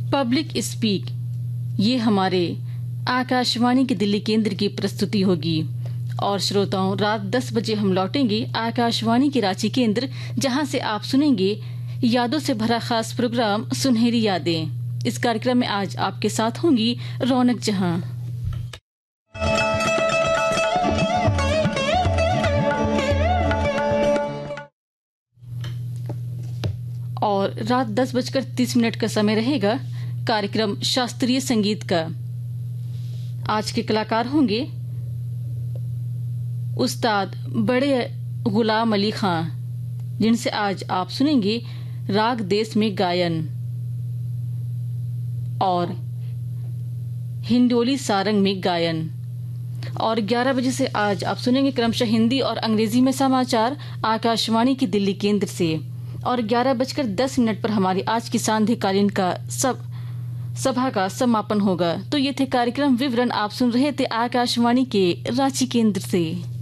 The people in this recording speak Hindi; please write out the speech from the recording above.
पब्लिक स्पीक, ये हमारे आकाशवाणी के दिल्ली केंद्र की प्रस्तुति होगी। और श्रोताओं, रात 10 बजे हम लौटेंगे आकाशवाणी के रांची केंद्र, जहां से आप सुनेंगे यादों से भरा खास प्रोग्राम सुनहरी यादें। इस कार्यक्रम में आज आपके साथ होंगी रौनक जहां। और रात 10:30 का समय रहेगा कार्यक्रम शास्त्रीय संगीत का। आज के कलाकार होंगे उस्ताद बड़े गुलाम अली खां, जिनसे आज आप सुनेंगे राग देश में गायन और हिंडोली सारंग में गायन। और 11 बजे से आज आप सुनेंगे क्रमशः हिंदी और अंग्रेजी में समाचार आकाशवाणी की दिल्ली केंद्र से। और 11:10 पर हमारी आज की सांध्यकालीन का सभा का समापन होगा। तो ये थे कार्यक्रम विवरण, आप सुन रहे थे आकाशवाणी के रांची केंद्र से।